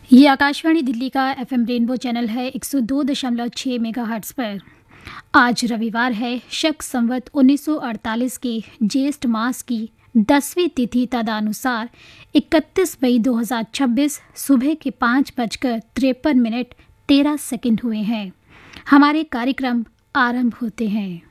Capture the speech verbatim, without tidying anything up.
ये आकाशवाणी दिल्ली का FM rainbow channel है एक सौ दो दशमलव छह मेगाहर्ट्ज़ पर। आज रविवार है, शक संवत उन्नीस सौ अड़तालीस के ज्येष्ठ मास की दसवीं तिथि तदनुसार इकतीस मई दो हज़ार छब्बीस सुबह के पाँच बजकर तिरपन मिनट तेरह सेकंड हुए हैं। हमारे कार्यक्रम आरंभ होते हैं।